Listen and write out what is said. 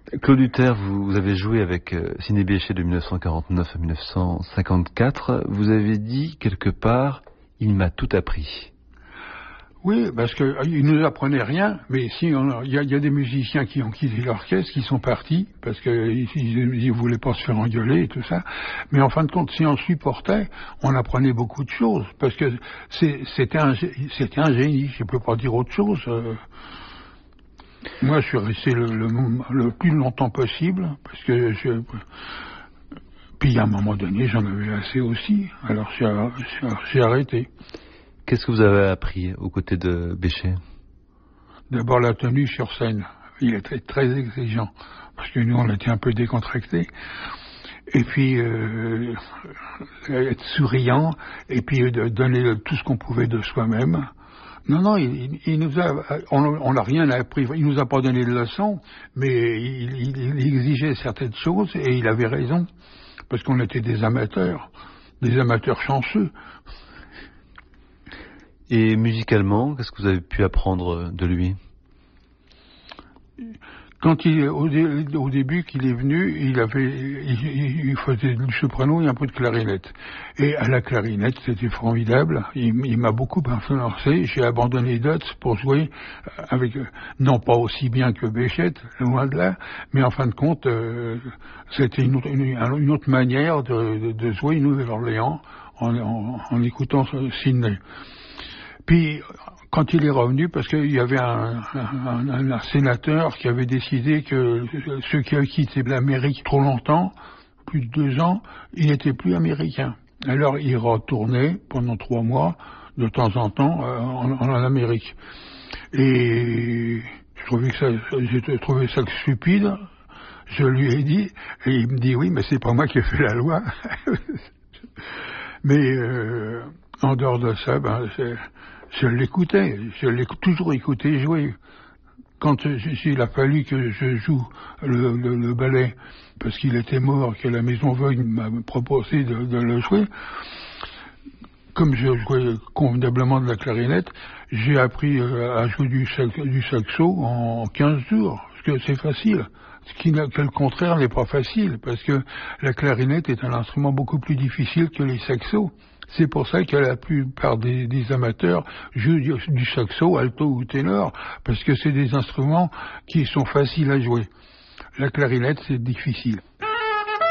Claude Hutter, vous avez joué avec Sidney Bechet de 1949 à 1954. Vous avez dit quelque part, il m'a tout appris. Oui, parce que il nous apprenait rien, mais si il y a des musiciens qui ont quitté l'orchestre, qui sont partis parce que ils voulaient pas se faire engueuler et tout ça. Mais en fin de compte, si on supportait, on apprenait beaucoup de choses parce que c'était un génie. Je peux pas dire autre chose. Moi, je suis resté le plus longtemps possible parce que puis à un moment donné, j'en avais assez aussi. Alors j'ai arrêté. Qu'est-ce que vous avez appris aux côtés de Bechet? D'abord la tenue sur scène. Il était très exigeant, parce que nous on était un peu décontractés. Et puis être souriant, et puis de donner tout ce qu'on pouvait de soi-même. Non, il nous a, on n'a rien appris. Il nous a pas donné de leçons, mais il exigeait certaines choses, et il avait raison, parce qu'on était des amateurs chanceux. Et musicalement, qu'est-ce que vous avez pu apprendre de lui? Quand au début qu'il est venu, il faisait du soprano et un peu de clarinette. Et à la clarinette, c'était formidable. Il m'a beaucoup influencé. J'ai abandonné d'autres pour jouer avec, non pas aussi bien que Bechet, loin de là, mais en fin de compte, c'était une autre manière de jouer Nouvelle-Orléans en écoutant Sidney. Puis, quand il est revenu, parce qu'il y avait un sénateur qui avait décidé que ceux qui avaient quitté l'Amérique trop longtemps, plus de 2 ans, il n'était plus américain. Alors, il retournait pendant 3 mois, de temps en temps, en Amérique. Et j'ai trouvé ça stupide. Je lui ai dit, et il me dit, oui, mais c'est pas moi qui ai fait la loi. Mais en dehors de ça, je l'écoutais, je l'ai toujours écouté jouer. Quand il a fallu que je joue le ballet, parce qu'il était mort, que la Maison Veuille m'a proposé de le jouer, comme je jouais convenablement de la clarinette, j'ai appris à jouer du saxo en 15 jours, parce que c'est facile. Que le contraire n'est pas facile, parce que la clarinette est un instrument beaucoup plus difficile que les saxos. C'est pour ça que la plupart des amateurs jouent du saxo, alto ou ténor, parce que c'est des instruments qui sont faciles à jouer. La clarinette, c'est difficile.